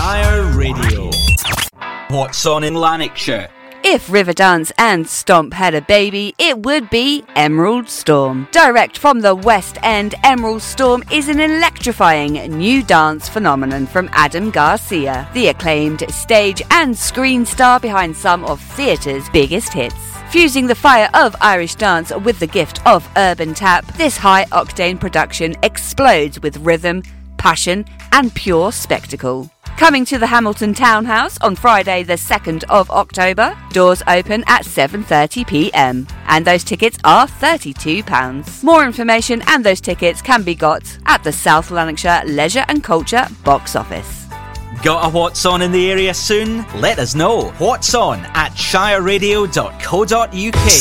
Shire Radio. What's on in Lanarkshire? If Riverdance and Stomp had a baby, it would be Emerald Storm. Direct from the West End, Emerald Storm is an electrifying new dance phenomenon from Adam Garcia, the acclaimed stage and screen star behind some of theatre's biggest hits. Fusing the fire of Irish dance with the gift of urban tap, this high-octane production explodes with rhythm, passion and pure spectacle. Coming to the Hamilton Townhouse on Friday the 2nd of October. Doors open at 7:30pm and those tickets are £32. More information and those tickets can be got at the South Lanarkshire Leisure and Culture box office. Got a What's On in the area soon? Let us know. What's On at shireradio.co.uk.